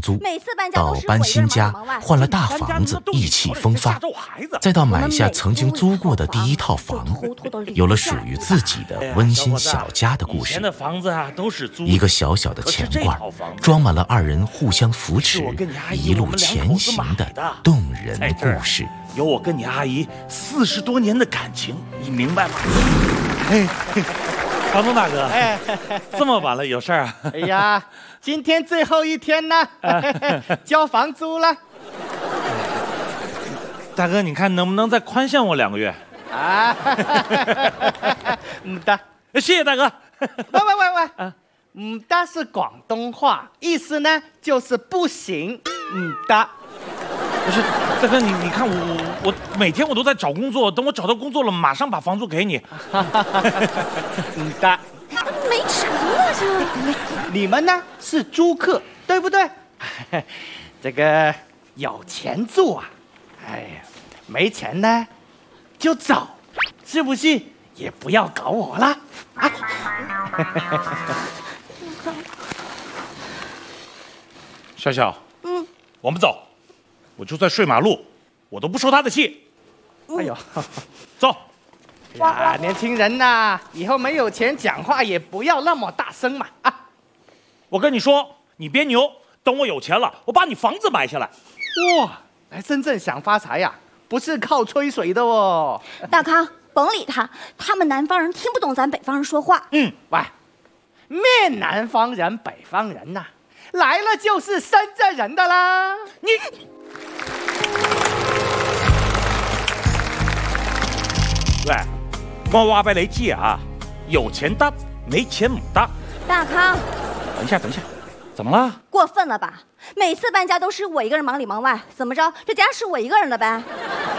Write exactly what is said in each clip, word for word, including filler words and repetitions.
租，到搬新家换了大房子意气风发，再到买下曾经租过的第一套房，有了属于自己的温馨小家的故事。一个小小的钱罐，装满了二人互相扶持、一路前行的动人故事。 有我跟你阿姨四十多年的感情，你明白吗？房东大哥，哎，这么晚了有事儿啊？ 哎呀，今天最后一天了，交房租了。 大哥，你看能不能再宽限我两个月？啊， 嗯的， 谢谢大哥。 喂喂喂喂，嗯的是广东话，意思呢就是不行。嗯的。 不是，大哥，你你看我我每天我都在找工作，等我找到工作了，马上把房租给你。 嗯的， 没辙了这。 你们呢是租客，对不对？这个有钱住啊，哎呀，没钱呢就走，是不是？也不要搞我了啊！ 笑笑，嗯，我们走。我就算睡马路，我都不受他的气。 哎呦， 走！ 呀，年轻人呐、啊，以后没有钱讲话也不要那么大声嘛啊！ 我跟你说，你别牛，等我有钱了，我把你房子买下来。 哇，来真正想发财呀、啊，不是靠吹水的哦。 大康，甭理他，他们南方人听不懂咱北方人说话。 嗯，喂，面南方人、北方人呐、啊，来了就是深圳人的啦。 你。喂，我话俾你知啊，有钱得，没钱唔得。 大康， 等一下，等一下，怎么了？ 过分了吧？每次搬家都是我一个人忙里忙外，怎么着？这家是我一个人的呗？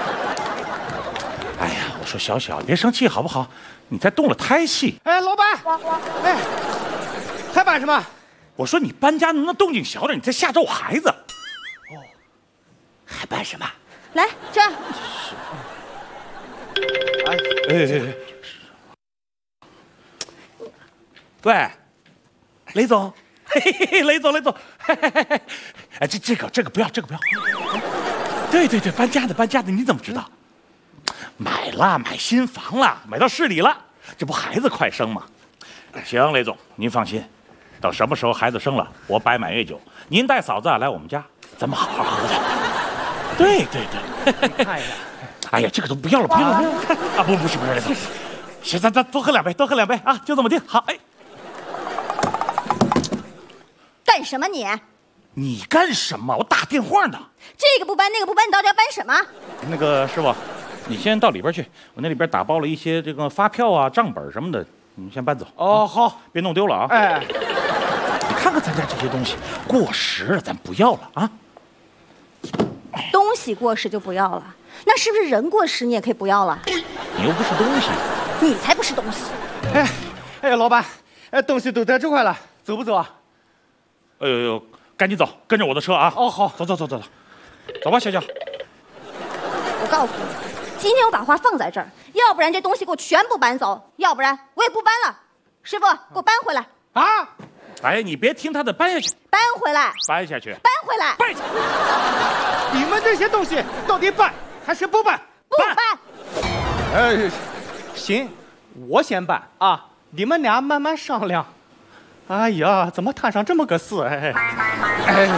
哎呀，我说小小，别生气好不好？你在动了胎气。 哎，老板，哎，还搬什么？ 我说你搬家能不能动静小点？你在吓着我孩子。 哦，还搬什么？ 来这儿。 哎哎哎！喂，雷总，嘿嘿嘿，雷总，雷总，嘿嘿嘿嘿，哎，这这个这个不要，这个不要。对对对，搬家的搬家的，你怎么知道？买了，买新房了，买到市里了，这不孩子快生吗？行，雷总，您放心，等什么时候孩子生了，我摆满月酒，您带嫂子来我们家，咱们好好喝酒。对对对， 看一下。 哎呀，这个都不要了，不要了，不要了啊！不，不是，不是，雷总，行，咱咱多喝两杯，多喝两杯啊，就这么定。好，哎， 干什么你？ 你干什么？我打电话呢。 这个不搬，那个不搬，你到底要搬什么？ 那个师傅，你先到里边去，我那里边打包了一些这个发票啊、账本什么的，你先搬走。 哦，好， 别弄丢了啊。哎，你看看咱家这些东西过时了，咱不要了啊。 东西过时就不要了。那是不是人过时你也可以不要了？ 你又不是东西， 你才不是东西。 哎，哎，老板，哎，东西都在这块了，走不走啊？ 哎呦呦，赶紧走，跟着我的车啊！ 哦，好， 走走走走走，走吧，小小。 我告诉你，今天我把话放在这儿，要不然这东西给我全部搬走，要不然我也不搬了。师傅，给我搬回来啊！ 哎，你别听他的，搬下去， 搬回来， 搬下去， 搬回来， 搬下去。 你们这些东西到底搬还是不搬？ 不搬。 哎，行，我先搬啊，你们俩慢慢商量。哎呀，怎么摊上这么个事？哎，哎，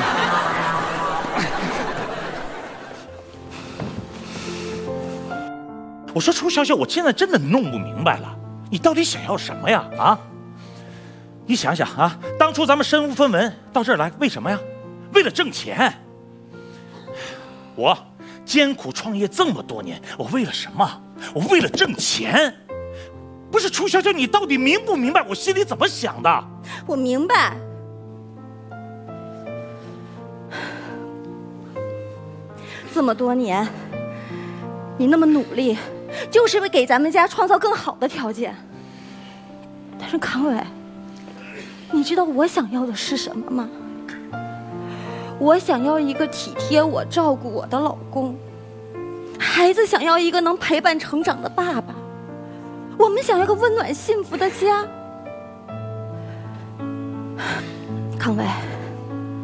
我说楚小小，我现在真的弄不明白了，你到底想要什么呀？啊？你想想啊，当初咱们身无分文到这儿来，为什么呀？为了挣钱。我艰苦创业这么多年，我为了什么？我为了挣钱。不是楚小小，你到底明不明白我心里怎么想的？ 我明白。这么多年，你那么努力，就是为给咱们家创造更好的条件。但是康伟，你知道我想要的是什么吗？我想要一个体贴我、照顾我的老公，孩子想要一个能陪伴成长的爸爸，我们想要个温暖幸福的家。康伟，